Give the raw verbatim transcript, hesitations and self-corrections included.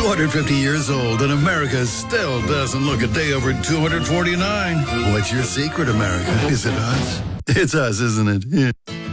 two hundred fifty years old, and America still doesn't look a day over two hundred forty-nine. What's your secret, America? Is it us? It's us, isn't it? Yeah.